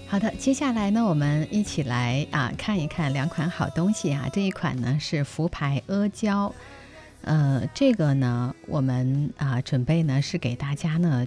好的，接下来呢，我们一起来看一看两款好东西啊。这一款呢是福牌阿胶，这个呢我们准备呢是给大家呢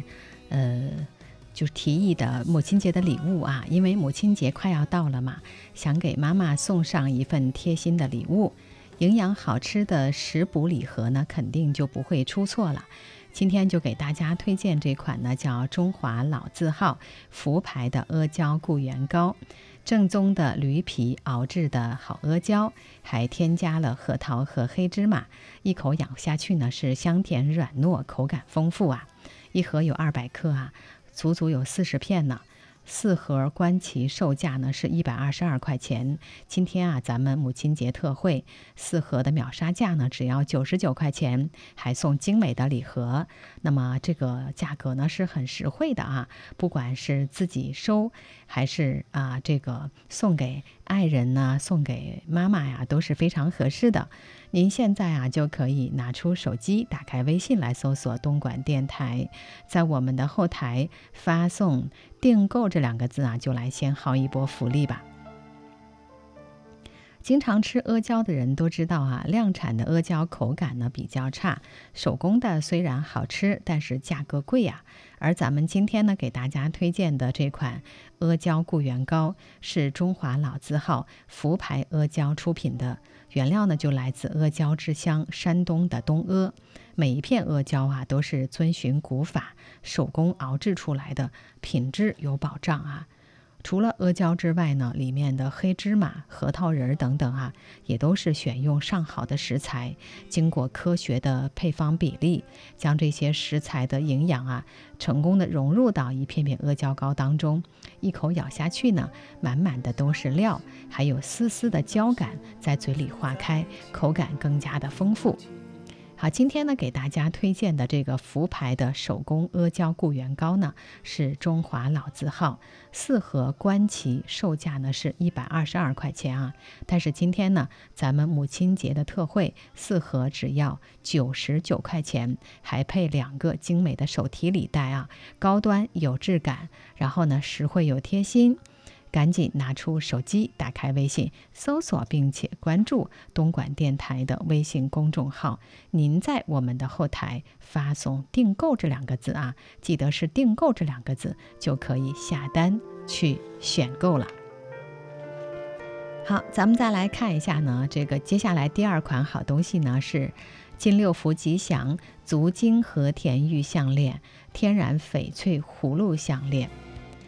就是提议的母亲节的礼物啊，因为母亲节快要到了嘛，想给妈妈送上一份贴心的礼物，营养好吃的食补礼盒呢肯定就不会出错了。今天就给大家推荐这款呢，叫中华老字号福牌的阿胶固元膏，正宗的驴皮熬制的好阿胶，还添加了核桃和黑芝麻，一口咬下去呢是香甜软糯，口感丰富啊。一盒有200克啊，足足有40片呢。4盒观其售价呢是122块钱，今天咱们母亲节特惠，4盒的秒杀价呢只要99块钱，还送精美的礼盒。那么这个价格呢是很实惠的啊，不管是自己收还是这个送给爱人呢，送给妈妈呀，都是非常合适的。您现在就可以拿出手机，打开微信来搜索东莞电台，在我们的后台发送订购这2个字就来先薅一波福利吧。经常吃阿胶的人都知道量产的阿胶口感呢比较差，手工的虽然好吃，但是价格贵呀。而咱们今天呢给大家推荐的这款阿胶固元膏是中华老字号福牌阿胶出品的，原料呢就来自阿胶之乡山东的东阿，每一片阿胶都是遵循古法手工熬制出来的，品质有保障啊。除了阿胶之外呢，里面的黑芝麻、核桃仁等等也都是选用上好的食材，经过科学的配方比例，将这些食材的营养成功的融入到一片片阿胶膏当中，一口咬下去呢，满满的都是料，还有丝丝的胶感在嘴里化开，口感更加的丰富。好，今天呢给大家推荐的这个福牌的手工阿胶固元膏呢是中华老字号，4盒观其售价呢是122块钱啊，但是今天呢咱们母亲节的特惠，4盒只要99块钱，还配2个精美的手提礼袋高端有质感，然后呢实惠又贴心。赶紧拿出手机，打开微信，搜索并且关注东莞电台的微信公众号。您在我们的后台发送订购这2个字记得是订购这2个字，就可以下单去选购了。好，咱们再来看一下呢，这个接下来第2款好东西呢是金六福吉祥足金和田玉项链天然翡翠葫芦项链。